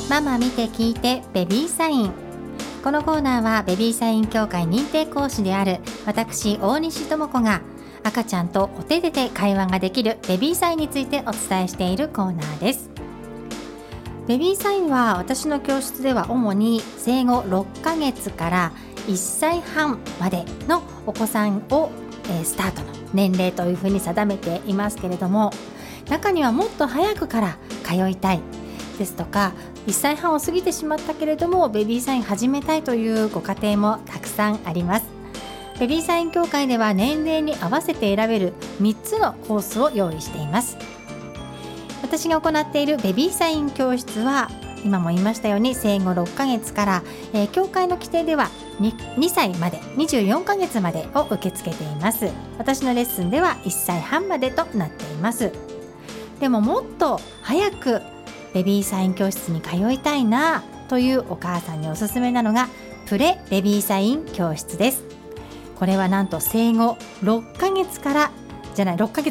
ママ見て聞いてベビーサイン。このコーナーはベビーサイン協会認定講師である私大西智子が赤ちゃんとお手で会話ができるベビーサインについてお伝えしているコーナーです。ベビーサインは私の教室では主に生後6ヶ月から1歳半までのお子さんをスタートの年齢というふうに定めていますけれども、中にはもっと早くから通いたいですとか、1歳半を過ぎてしまったけれどもベビーサイン始めたいというご家庭もたくさんあります。ベビーサイン協会では年齢に合わせて選べる3つのコースを用意しています。私が行っているベビーサイン教室は今も言いましたように生後6ヶ月から、協会の規定では 2歳まで24ヶ月までを受け付けています。私のレッスンでは1歳半までとなっています。でももっと早くベビーサイン教室に通いたいなというお母さんにおすすめなのがプレベビーサイン教室です。これはなんと生後6ヶ月